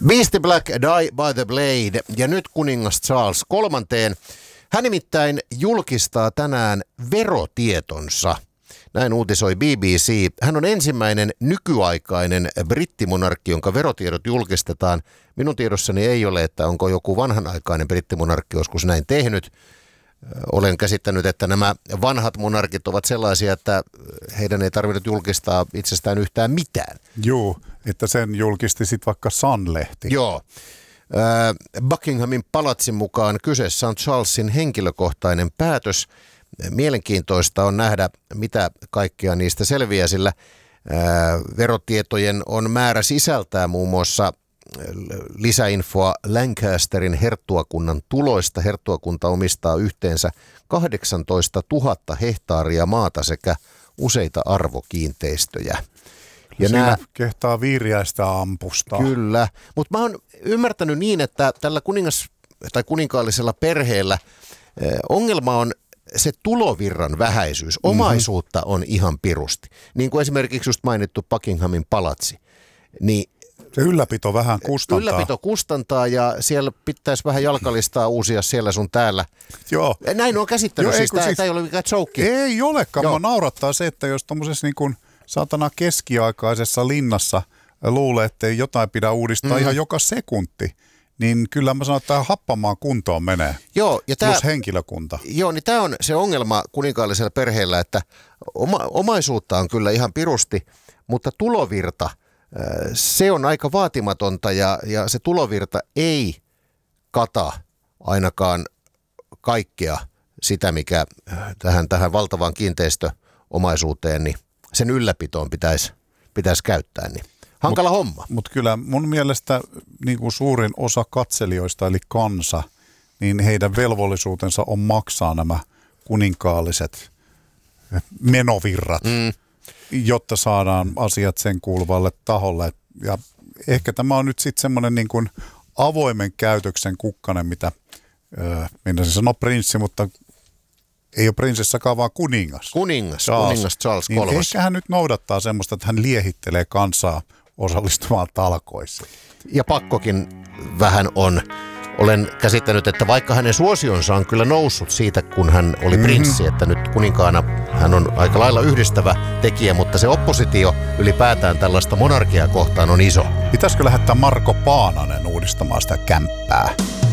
Beastie Black, Die by the Blade, ja nyt kuningas Charles III. Hän nimittäin julkistaa tänään verotietonsa. Näin uutisoi BBC. Hän on ensimmäinen nykyaikainen brittimonarkki, jonka verotiedot julkistetaan. Minun tiedossani ei ole, että onko joku vanhanaikainen brittimonarkki joskus näin tehnyt. Olen käsittänyt, että nämä vanhat monarkit ovat sellaisia, että heidän ei tarvinnut julkistaa itsestään yhtään mitään. Joo, että sen julkisti sitten vaikka Sun-lehti. Joo. Buckinghamin palatsin mukaan kyseessä on Charlesin henkilökohtainen päätös. Mielenkiintoista on nähdä, mitä kaikkea niistä selviää, sillä verotietojen on määrä sisältää muun muassa lisäinfoa Lancasterin herttuakunnan tuloista. Herttuakunta omistaa yhteensä 18 000 hehtaaria maata sekä useita arvokiinteistöjä. Ja siinä kehtaa Viiriäistä ampusta. Kyllä, mutta mä oon ymmärtänyt niin, että tällä kuninkaallisella perheellä ongelma on se tulovirran vähäisyys. Omaisuutta on ihan pirusti. Niin kuin esimerkiksi just mainittu Buckinghamin palatsi. Niin se ylläpito vähän kustantaa. Ylläpito kustantaa ja siellä pitäisi vähän jalkalistaa uusia siellä sun täällä. Joo. Näin on käsittänyt. Joo, tämä ei ole mikään joke. Ei olekaan. Mä naurattaa se, että jos tommosessa niin kuin saatana keskiaikaisessa linnassa luulee, että ei jotain pidä uudistaa ihan joka sekunti, niin kyllä mä sanon, että happamaan kuntoon menee. Joo, ja plus henkilökunta. Joo, niin tämä on se ongelma kuninkaallisella perheellä, että omaisuutta on kyllä ihan pirusti, mutta tulovirta, se on aika vaatimatonta ja se tulovirta ei kata ainakaan kaikkea sitä, mikä tähän valtavaan kiinteistöomaisuuteen, niin sen ylläpitoon pitäisi käyttää. Niin hankala homma. Mutta kyllä mun mielestä niin kuin suurin osa katselijoista, eli kansa, niin heidän velvollisuutensa on maksaa nämä kuninkaalliset menovirrat, jotta saadaan asiat sen kuuluvalle taholle. Ja ehkä tämä on nyt sitten semmoinen niin kuin avoimen käytöksen kukkanen, mitä minä sanoo prinssi, mutta ei ole prinsessakaan, vaan kuningas. Kuningas Charles III. Niin ehkä hän nyt noudattaa semmoista, että hän liehittelee kansaa osallistumaan talkoisiin. Ja pakkokin vähän on. Olen käsittänyt, että vaikka hänen suosionsa on kyllä noussut siitä, kun hän oli prinssi, että nyt kuninkaana hän on aika lailla yhdistävä tekijä, mutta se oppositio ylipäätään tällaista monarkiaa kohtaan on iso. Pitäisikö lähettää Marko Paananen uudistamaan sitä kämppää?